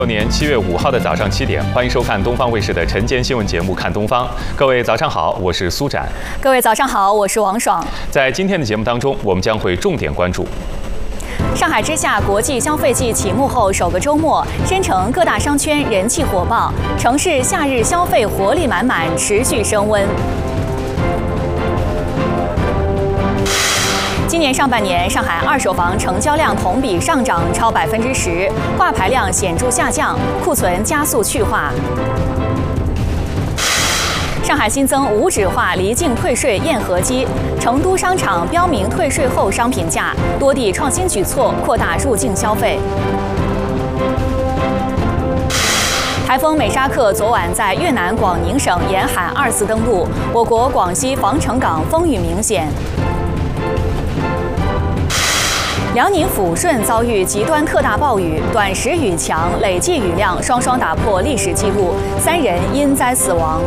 年7月5号的早上7点，欢迎收看东方卫视的晨间新闻节目《看东方》。各位早上好，我是苏展。 各位早上好，我是王爽。 在今天的节目当中，我们将会重点关注上海之夏国际消费季启幕后首个周末，申城各大商圈人气火爆，城市夏日消费活力满满，持续升温。今年上半年，上海二手房成交量同比上涨超10%，挂牌量显著下降，库存加速去化。上海新增无纸化离境退税验核机，成都商场标明退税后商品价，多地创新举措扩大入境消费。台风美沙克昨晚在越南广宁省沿海2次登陆，我国广西防城港风雨明显。辽宁抚顺遭遇极端特大暴雨，短时雨强，累计雨量双双打破历史纪录，3人因灾死亡。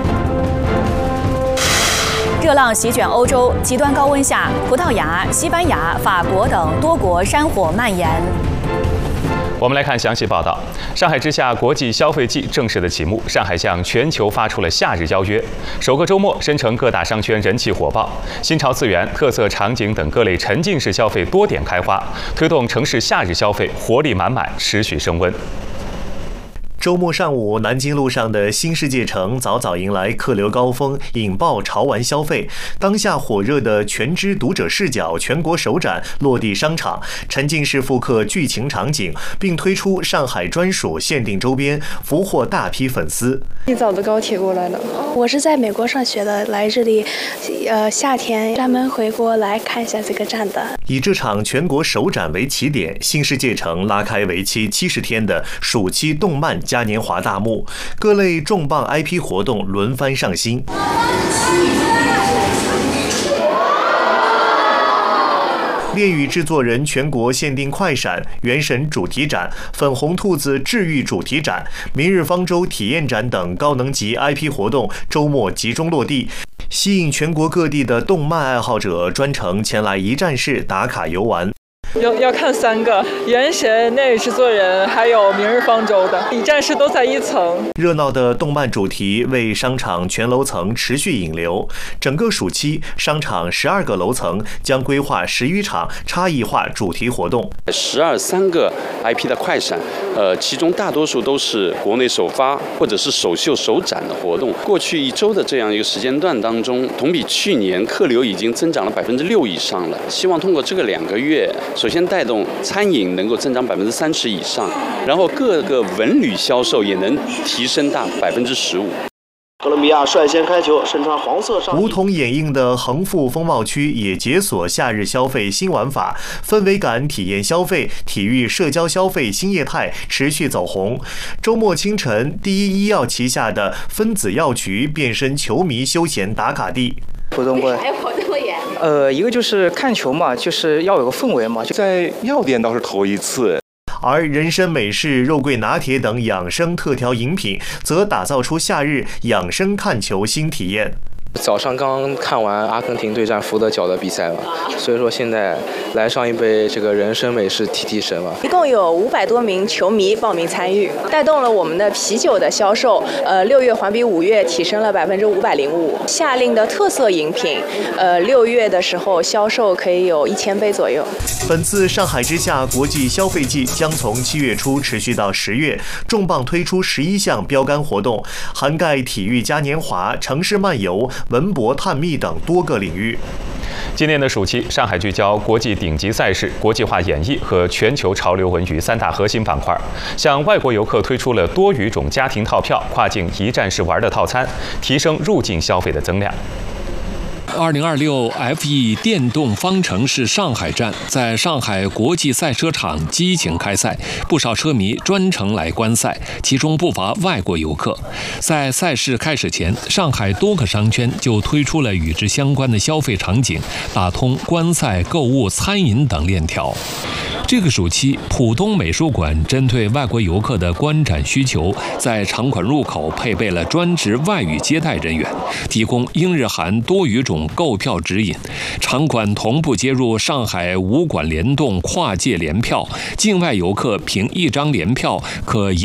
热浪席卷欧洲，极端高温下，葡萄牙、西班牙、法国等多国山火蔓延。 我们来看详细报道。上海之夏国际消费季正式的启幕，上海向全球发出了夏日邀约。首个周末，申城各大商圈人气火爆，新潮次元、特色场景等各类沉浸式消费多点开花，推动城市夏日消费活力满满，持续升温。 周末上午，南京路上的新世界城早早迎来客流高峰，引爆潮玩消费。当下火热的全知读者视角全国首展落地商场，沉浸式复刻剧情场景，并推出上海专属限定周边，俘获大批粉丝。 一早的高铁过来了， 我是在美国上学的，来这里，夏天专门回国来看一下这个展的。 以这场全国首展为起点，新世界城拉开为期70天的暑期动漫嘉年华大幕，各类重磅 IP 活动轮番上新。恋与制作人全国限定快闪、原神主题展、粉红兔子治愈主题展、明日方舟体验展等高能级 IP 活动周末集中落地，吸引全国各地的动漫爱好者专程前来一站式打卡游玩。 要看3个，原神、恋与制作人，还有明日方舟的，一站式都在1层。 热闹的动漫主题为商场全楼层持续引流，整个暑期，商场12个楼层将规划10余场差异化主题活动。 3个 IP 的快闪，其中大多数都是国内首发或者是首秀首展的活动。过去1周的这样一个时间段当中，同比去年客流已经增长了6%以上了。希望通过这个2个月，首先带动餐饮能够增长30%以上，然后各个文旅销售也能提升到15%。 哥伦比亚率先开球，身穿黄色上衣。 梧桐掩映的恒富风貌区也解锁夏日消费新玩法，氛围感体验消费、体育社交消费新业态持续走红。周末清晨，第一医药旗下的分子药局变身球迷休闲打卡地。 活动会还有活动耶？一个就是看球嘛，就是要有个氛围嘛。 在药店倒是头一次。 而人参美式、肉桂拿铁等养生特调饮品，则打造出夏日养生看球新体验。 早上刚看完阿根廷对战福德角的比赛嘛，所以说现在来上一杯这个人参美式提提神嘛。 一共有500多名球迷报名参与，带动了我们的啤酒的销售，6月环比5月提升了505%。夏令的特色饮品，6月的时候销售可以有1000杯左右。 本次上海之夏国际消费季将从7月初持续到10月，重磅推出11项标杆活动，涵盖体育嘉年华、城市漫游、文博探秘等多个领域。 今年的暑期，上海聚焦国际顶级赛事、国际化演艺和全球潮流文娱3大核心板块，向外国游客推出了多语种家庭套票、跨境一站式玩的套餐，提升入境消费的增量。 2026 F1 电动方程式上海站在上海国际赛车场激情开赛，不少车迷专程来观赛，其中不乏外国游客。在赛事开始前，上海多个商圈就推出了与之相关的消费场景，打通观赛、购物、餐饮等链条。这个暑期，浦东美术馆针对外国游客的观展需求，在场馆入口配备了专职外语接待人员，提供英日韩多语种购票指引。场馆同步接入上海武馆联动跨界联票，境外游客凭1张联票可一